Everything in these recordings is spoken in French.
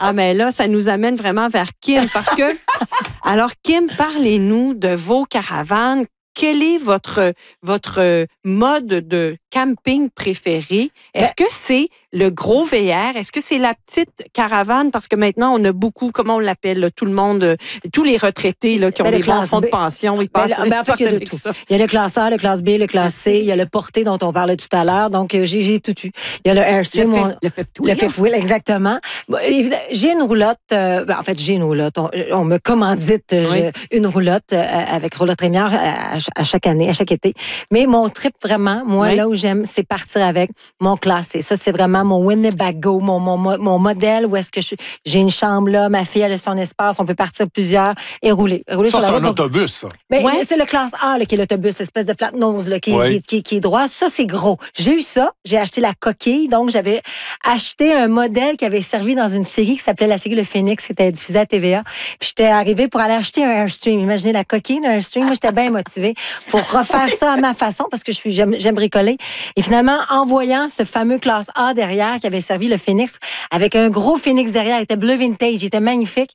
Ah, mais là, ça nous amène vraiment vers Kim parce que, alors, Kim, parlez-nous de vos caravanes. Quel est votre mode de camping préféré? Est-ce que c'est le gros VR? Est-ce que c'est la petite caravane? Parce que maintenant, on a beaucoup, comment on l'appelle, là, tout le monde, tous les retraités là, qui ont des bons fonds de pension, ils passent. En fait, il y a de tout. Il y a le classe A, le classe B, le classe C, il y a le porté dont on parlait tout à l'heure. Donc, j'ai tout eu. Il y a le Airstream. Le fifth wheel, exactement. Bon, j'ai une roulotte. En fait, j'ai une roulotte. On me commandite une roulotte avec roulotte Rémière à chaque année, à chaque été. Mais mon trip, vraiment, moi, là où j'aime, c'est partir avec mon classe C. Ça, c'est vraiment mon Winnebago, mon modèle où est-ce que j'ai une chambre là, ma fille, elle a son espace, on peut partir plusieurs et rouler Ça, sur la c'est route. un autobus, ça. Mais c'est le classe A là, qui est l'autobus, espèce de flat nose là, qui est droit. Ça, c'est gros. J'ai eu ça. J'ai acheté la coquille. Donc, j'avais acheté un modèle qui avait servi dans une série qui s'appelait la série Le Phénix, qui était diffusée à TVA. Puis, j'étais arrivée pour aller acheter un Airstream. Imaginez la coquille d'un Airstream. Moi, j'étais bien motivée pour refaire ça à ma façon parce que j'aime bricoler. Et finalement, en voyant ce fameux classe A derrière qui avait servi le Phénix, avec un gros Phénix derrière, il était bleu vintage, il était magnifique.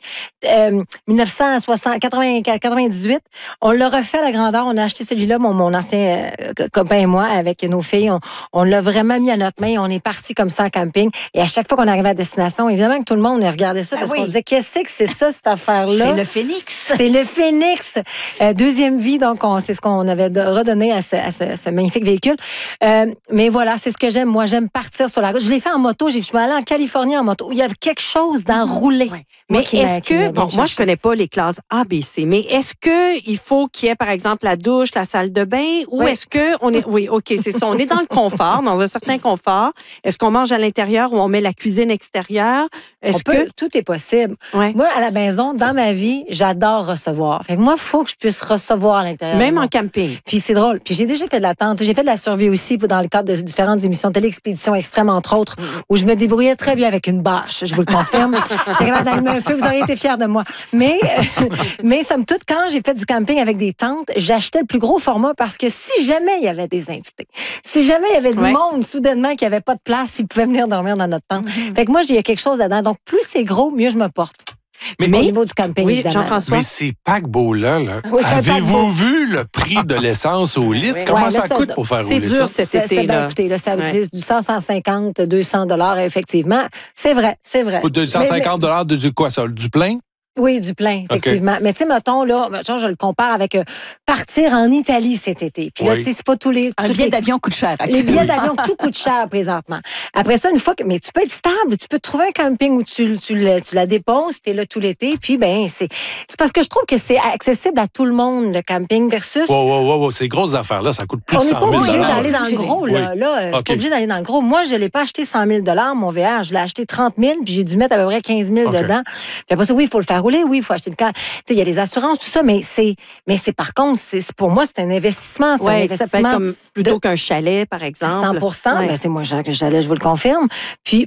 1998, on l'a refait à la grandeur. On a acheté celui-là, mon ancien copain et moi, avec nos filles. On l'a vraiment mis à notre main et on est parti comme ça en camping. Et à chaque fois qu'on arrivait à destination, évidemment que tout le monde regardait ça parce qu'on se disait, qu'est-ce que c'est ça, cette affaire-là? C'est le Phénix. C'est le Phénix. Deuxième vie, donc c'est ce qu'on avait redonné à ce magnifique véhicule. Mais voilà, c'est ce que j'aime. Moi, j'aime partir sur la route. Je l'ai fait en moto. Je suis allée en Californie en moto. Il y avait quelque chose d'enroulé. Ouais. Mais est-ce que, moi, je connais pas les classes A, B, C, mais est-ce qu'il faut qu'il y ait, par exemple, la douche, la salle de bain, ou est-ce que on est, oui, OK, c'est ça, on est dans le confort, dans un certain confort. Est-ce qu'on mange à l'intérieur ou on met la cuisine extérieure? Tout est possible. Ouais. Moi, à la maison, dans ma vie, j'adore recevoir. Fait que moi, il faut que je puisse recevoir à l'intérieur. Même en camping. Puis c'est drôle. Puis j'ai déjà fait de la tente. J'ai fait de la survie aussi dans le cadre de différentes émissions de télé-expédition extrême, entre autres, où je me débrouillais très bien avec une bâche, je vous le confirme. J'étais capable d'allumer un feu, vous auriez été fiers de moi. Mais somme toute, quand j'ai fait du camping avec des tentes, j'achetais le plus gros format parce que si jamais il y avait des invités, si jamais il y avait du monde soudainement qui n'avait pas de place, ils pouvaient venir dormir dans notre tente. Fait que moi, il y a quelque chose là-dedans. Donc, plus c'est gros, mieux je me porte. Mais au niveau du camping, évidemment. Jean-François. Mais ces paquebots-là, Oui, avez-vous vu le prix de l'essence au litre? Oui. Comment ça coûte pour faire rouler ça? C'est dur cet été, là. Écoutez, là, ça veut dire du 150, 200 $, effectivement. C'est vrai. 150 $ de quoi, ça? Du plein? Oui, du plein, effectivement. Okay. Mais tu sais, mettons, là, je le compare avec partir en Italie cet été. Puis là, tu sais, c'est pas tous les... Un billet d'avion coûte cher. Les billets d'avion, tout coûte cher présentement. Après ça, une fois que... Mais tu peux être stable. Tu peux trouver un camping où tu la déposes, tu es là tout l'été. Puis, c'est parce que je trouve que c'est accessible à tout le monde, le camping, versus... Wow, ces grosses affaires-là, ça coûte plus de 100 000 $. On n'est pas obligé d'aller dans le gros, là. Je suis pas obligé d'aller dans le gros. Moi, je l'ai pas acheté 100 000 $, mon VR. Je l'ai acheté 30 000 puis j'ai dû mettre à peu près 15 000 dedans. Puis après ça, oui, il faut le faire rouler. Oui, il faut acheter le camp. Tu sais, il y a les assurances, tout ça, mais par contre, pour moi, c'est un investissement. Ça peut être comme plutôt qu'un chalet, par exemple. 100%. C'est moins cher que le chalet, je vous le confirme. Puis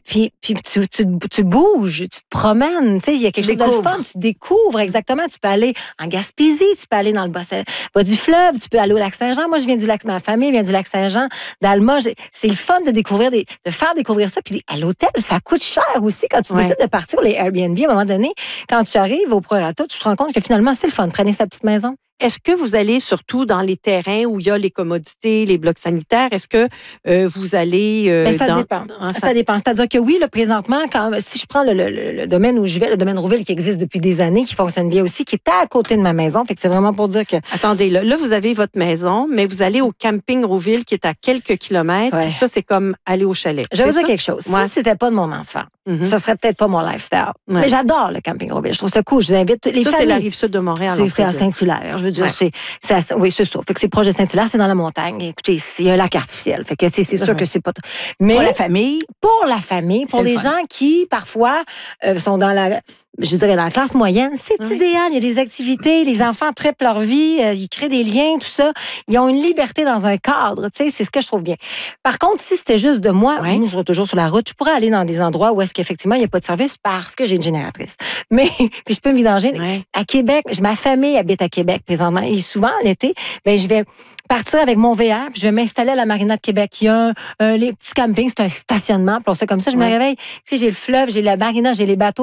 tu bouges, tu te promènes. Tu sais, il y a quelque chose de fun. Tu découvres, exactement. Tu peux aller en Gaspésie, tu peux aller dans le bas du fleuve, tu peux aller au Lac-Saint-Jean. Moi, je viens du lac, ma famille vient du Lac-Saint-Jean, d'Alma. C'est le fun de découvrir, de faire découvrir ça. Puis à l'hôtel, ça coûte cher aussi quand tu décides de partir les Airbnb. À un moment donné, quand tu arrives au Prorata, tu te rends compte que finalement, c'est le fun de traîner sa petite maison. Est-ce que vous allez surtout dans les terrains où il y a les commodités, les blocs sanitaires? Est-ce que vous allez... ça dépend. Ça dépend. C'est-à-dire que oui, là, présentement, si je prends le domaine où je vais, le domaine Rouville qui existe depuis des années, qui fonctionne bien aussi, qui est à côté de ma maison, fait que c'est vraiment pour dire que... Attendez, là, vous avez votre maison, mais vous allez au camping Rouville qui est à quelques kilomètres, puis ça, c'est comme aller au chalet. Je vais vous dire quelque chose. Si c'était pas de mon enfant, ce serait peut-être pas mon lifestyle. Mais j'adore le camping Rouville. Je trouve ça cool. Je vous invite les familles. C'est la rive sud de Montréal. C'est à Saint-Hilaire. Je veux dire, oui, c'est ça. Fait que c'est proche de Saint-Hilaire, c'est dans la montagne. Écoutez, il y a un lac artificiel. Fait que c'est sûr que c'est pas... Mais pour la famille. Pour la famille, pour les gens qui, parfois, sont dans la classe moyenne, c'est idéal. Il y a des activités, les enfants trippent leur vie, ils créent des liens, tout ça. Ils ont une liberté dans un cadre, tu sais, c'est ce que je trouve bien. Par contre, si c'était juste de moi, je serais toujours sur la route, je pourrais aller dans des endroits où est-ce qu'effectivement, il n'y a pas de service parce que j'ai une génératrice. Mais, puis je peux me vidanger. À Québec, ma famille habite à Québec présentement, et souvent, l'été, je vais partir avec mon VR, puis je vais m'installer à la Marina de Québec. Il y a les petits campings, c'est un stationnement, puis on sait comme ça, je me réveille, tu sais, j'ai le fleuve, j'ai la marina, j'ai les bateaux.